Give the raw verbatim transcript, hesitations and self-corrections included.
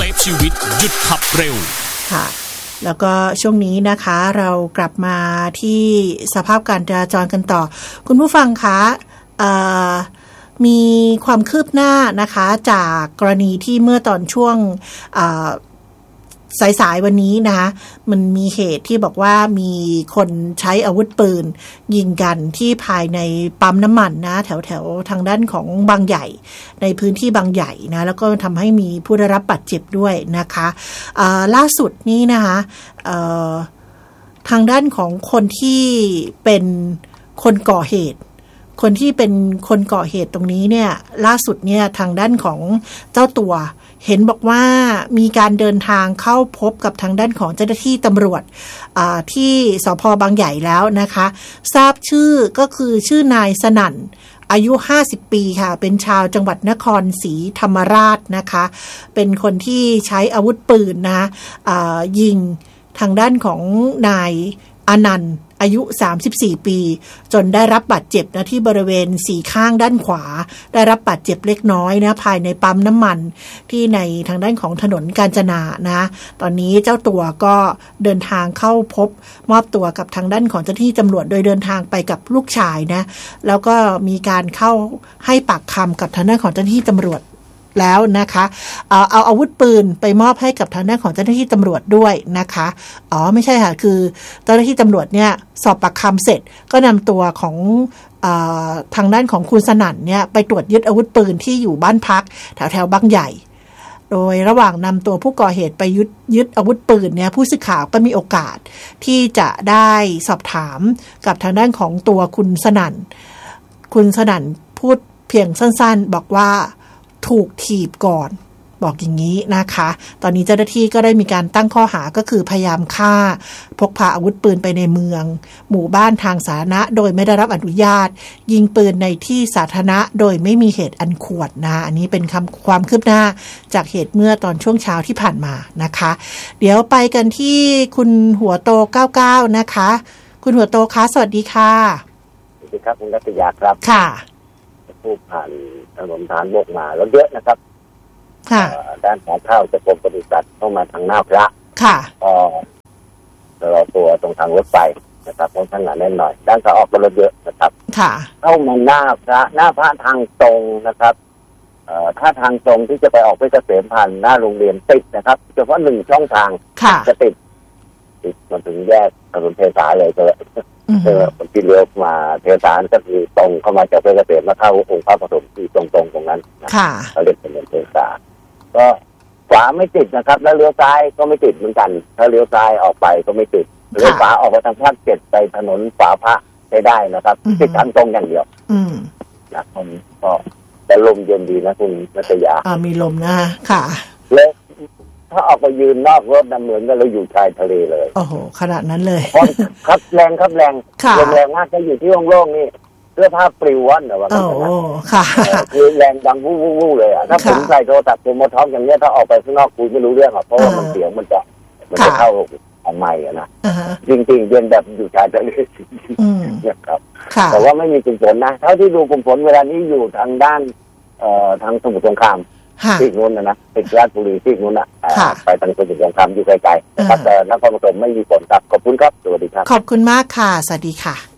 ฟชีวิตหยุดขับเร็วค่ะแล้วก็ช่วงนี้นะคะเรากลับมาที่สภาพการจราจรกันต่อคุณผู้ฟังคะมีความคืบหน้านะคะจากกรณีที่เมื่อตอนช่วงสายๆวันนี้นะคะมันมีเหตุที่บอกว่ามีคนใช้อาวุธปืนยิงกันที่ภายในปั๊มน้ำมันนะแถวๆทางด้านของบางใหญ่ในพื้นที่บางใหญ่นะแล้วก็ทำให้มีผู้ได้รับบาดเจ็บด้วยนะคะล่าสุดนี้นะคะทางด้านของคนที่เป็นคนก่อเหตุคนที่เป็นคนก่อเหตุตรงนี้เนี่ยล่าสุดเนี่ยทางด้านของเจ้าตัวเห็นบอกว่ามีการเดินทางเข้าพบกับทางด้านของเจ้าหน้าที่ตำรวจที่สภ.บางใหญ่แล้วนะคะทราบชื่อก็คือชื่อนายสนั่นอายุห้าสิบปีค่ะเป็นชาวจังหวัดนครศรีธรรมราชนะคะเป็นคนที่ใช้อาวุธปืนนะยิงทางด้านของนายอนันต์อายุสามสิบสี่ปีจนได้รับบาดเจ็บนะที่บริเวณสี่ข้างด้านขวาได้รับบาดเจ็บเล็กน้อยนะภายในปั๊มน้ำมันที่ในทางด้านของถนนกาญจนานะตอนนี้เจ้าตัวก็เดินทางเข้าพบมอบตัวกับทางด้านของเจ้าหน้าที่ตำรวจโดยเดินทางไปกับลูกชายนะแล้วก็มีการเข้าให้ปากคำกับทางด้านของเจ้าหน้าที่ตำรวจแล้วนะคะเอาเอาอาวุธปืนไปมอบให้กับทางด้านของเจ้าหน้าที่ตำรวจด้วยนะคะอ๋อไม่ใช่ค่ะคือเจ้าหน้าที่ตำรวจเนี่ยสอบปากคำเสร็จก็นำตัวของอ่าทางด้านของคุณสนั่นเนี่ยไปตรวจยึดอาวุธปืนที่อยู่บ้านพักแถวแถวบางใหญ่โดยระหว่างนำตัวผู้ก่อเหตุไปยึดยึดอาวุธปืนเนี่ยผู้สื่อข่าวก็มีโอกาสที่จะได้สอบถามกับทางด้านของตัวคุณสนั่นคุณสนั่นพูดเพียงสั้นๆบอกว่าถูกถีบก่อนบอกอย่างนี้นะคะตอนนี้เจ้าหน้าที่ก็ได้มีการตั้งข้อหาก็คือพยายามฆ่าพกพาอาวุธปืนไปในเมืองหมู่บ้านทางสาธารณะโดยไม่ได้รับอนุญาตยิงปืนในที่สาธารณะโดยไม่มีเหตุอันควรนะอันนี้เป็นคำความคืบหน้าจากเหตุเมื่อตอนช่วงเช้าที่ผ่านมานะคะเดี๋ยวไปกันที่คุณหัวโตเก้าสิบเก้านะคะคุณหัวโตคะสวัสดีค่ะสวัสดีครับคุณรัตยาครับค่ะผู้ผ่านถนนทางบกมาแล้วเยอะนะครับค่ะด้านขาเข้าจะกรมปศุสัตว์เข้ามาทางหน้าพระค่ะก็รอตัวตรงทางรถไฟนะครับค่อนข้างหนาแน่นหน่อยด้านขาออกก็รถเยอะนะครับค่ะเข้ามาหน้าพระหน้าพระทางตรงนะครับเอ่อถ้าทางตรงที่จะไปออกเพชรเกษมผ่านหน้าโรงเรียนติดนะครับเฉพาะหนึ่งช่องทางจะติดติดมาถึงแยกถนนเทสาเลยก็เออกินเลี้ยวมาเทสาก็คือตรงเข้ามาจากเพชรเกษมมาเข้าองค์พระปฐมที่ตรงๆตรงนั้นค่ะเขาเรียกถนนเทสาก็ขวาไม่ติดนะครับแล้วเลี้ยวซ้ายก็ไม่ติดเหมือนกันถ้าเลี้ยวซ้ายออกไปก็ไม่ติดเลี้ยวขวาออกไปทางภาคเจ็ดไปถนนฝาพระใช้ได้นะครับติดทางตรงอย่างเดียวอืมนะคนก็แต่ลมเย็นดีนะคุณนัตยาอ่ามีลมนะค่ะแล้วถ้าออกไปยืนนอกรถดำเหมือนกับเราอยู่ชายทะเลเลยโอ้โหขนาดนั้นเลยครับแรงครับแรงลมแรงมากถ้าอยู่ที่โล่งๆนี่เสื้อผ้าปลิวว่อนเหรอวะโอ้ค่ะคือแรงดังวู้วู้วู้เลยอ่ะถ้าผมใส่โทรศัพท์ผมมาท้องอย่างเนี้ยถ้าออกไปข้างนอกคุยไม่รู้เรื่องหรอกเพราะว่ามันเสียงมันจะมันจะเข้าของไมค์นะจริงๆเย็นแบบอยู่ชายทะเลเนี่ยครับแต่ว่าไม่มีกลุ่มฝนนะเท่าที่ดูกลุ่มฝนเวลานี้อยู่ทางด้านเอ่อทางสมุทรสงครามที่นู้นนะนะติดราชบุรีที่นู้นอ่ะไปทางสมุทรสงครามอยู่ไกลๆนะครับแต่นครปฐมไม่มีฝนครับขอบคุณครับสวัสดีครับขอบคุณมากค่ะสวัสดีค่ะ